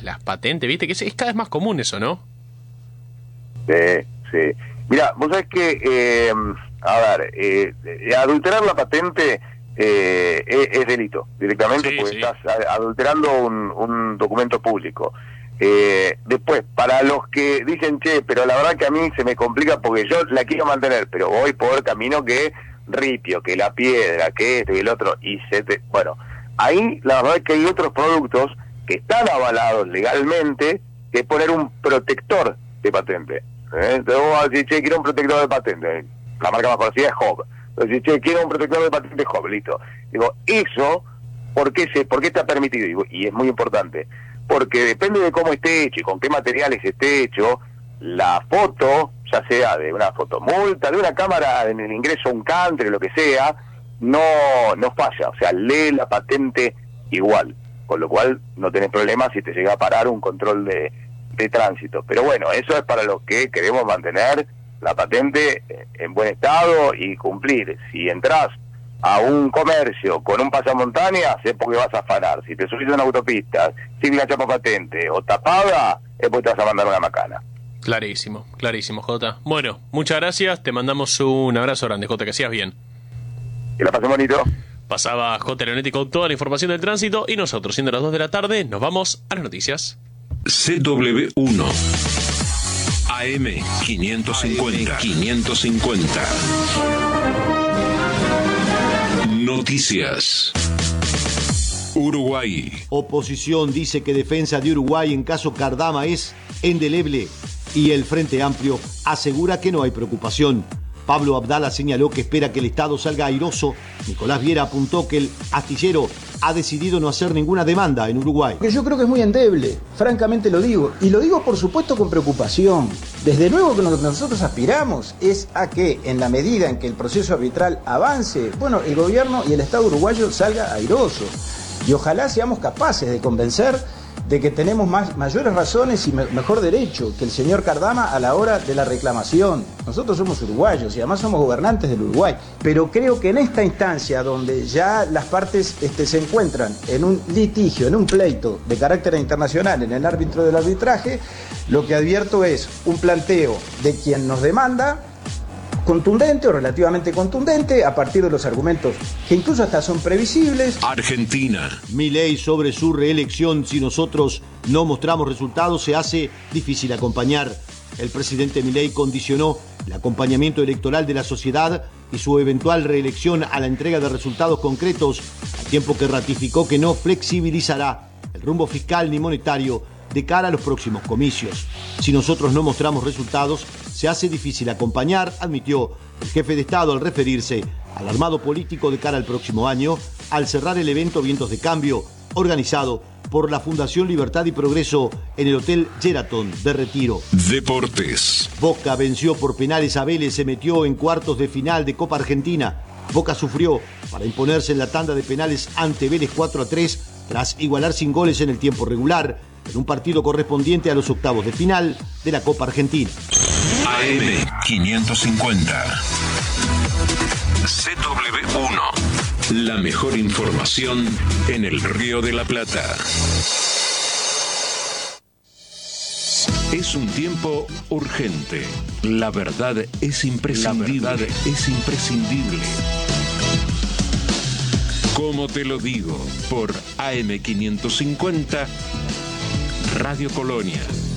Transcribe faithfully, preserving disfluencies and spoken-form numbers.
las patentes, viste, que es, es cada vez más común eso, ¿no? Sí, sí. Mira, vos sabés que, eh, a ver, eh, adulterar la patente eh, es, es delito, directamente, Sí, porque sí. estás adulterando un, un documento público. Eh, después, para los que dicen, che, pero la verdad que a mí se me complica porque yo la quiero mantener, pero voy por camino que ripio, que la piedra, que este y el otro, y se te... Bueno, ahí la verdad es que hay otros productos que están avalados legalmente, que es poner un protector de patente. ¿Eh? Entonces vos vas a decir, che, quiero un protector de patente. La marca más conocida es Hobb. Entonces, che, quiero un protector de patente Hobb, listo. Digo, eso, ¿por qué, se, ¿por qué está permitido? Digo, y es muy importante. Porque depende de cómo esté hecho y con qué materiales esté hecho, la foto, ya sea de una fotomulta, de una cámara en el ingreso a un country, lo que sea, no, no falla. O sea, lee la patente igual. Con lo cual no tenés problema si te llega a parar un control de... de tránsito. Pero bueno, eso es para los que queremos mantener la patente en buen estado y cumplir. Si entras a un comercio con un pasamontañas es porque vas a afanar. Si te subís a una autopista sin la chapa patente o tapada, es porque te vas a mandar una macana. Clarísimo, clarísimo, Jota. Bueno, muchas gracias, te mandamos un abrazo grande, Jota, que sigas bien. Que la pases bonito. Pasaba J. Leonetti con toda la información del tránsito y nosotros, siendo las dos de la tarde, nos vamos a las noticias. C W uno A M quinientos cincuenta quinientos cincuenta Noticias. Uruguay. Oposición dice que defensa de Uruguay en caso Cardama es indeleble y el Frente Amplio asegura que no hay preocupación. Pablo Abdala señaló que espera que el Estado salga airoso. Nicolás Viera apuntó que el astillero ha decidido no hacer ninguna demanda en Uruguay. Que yo creo que es muy endeble, francamente lo digo. Y lo digo por supuesto con preocupación. Desde luego que lo que nosotros aspiramos es a que en la medida en que el proceso arbitral avance, bueno, el gobierno y el Estado uruguayo salga airoso. Y ojalá seamos capaces de convencer de que tenemos más, mayores razones y me, mejor derecho que el señor Cardama a la hora de la reclamación. Nosotros somos uruguayos y además somos gobernantes del Uruguay, pero creo que en esta instancia donde ya las partes este, se encuentran en un litigio, en un pleito de carácter internacional, en el árbitro del arbitraje, lo que advierto es un planteo de quien nos demanda, contundente o relativamente contundente a partir de los argumentos que incluso hasta son previsibles. Argentina. Milei sobre su reelección: si nosotros no mostramos resultados se hace difícil acompañar. El presidente Milei condicionó el acompañamiento electoral de la sociedad y su eventual reelección a la entrega de resultados concretos, al tiempo que ratificó que no flexibilizará el rumbo fiscal ni monetario de cara a los próximos comicios. Si nosotros no mostramos resultados, se hace difícil acompañar, admitió el jefe de Estado al referirse al armado político de cara al próximo año, al cerrar el evento Vientos de Cambio, organizado por la Fundación Libertad y Progreso en el Hotel Sheraton de Retiro. Deportes. Boca venció por penales a Vélez, se metió en cuartos de final de Copa Argentina. Boca sufrió para imponerse en la tanda de penales ante Vélez cuatro a tres, tras igualar sin goles en el tiempo regular, en un partido correspondiente a los octavos de final de la Copa Argentina. A M quinientos cincuenta C W uno. La mejor información en el Río de la Plata. Es un tiempo urgente. La verdad es imprescindible. La verdad es imprescindible. Como te lo digo, por A M quinientos cincuenta, Radio Colonia.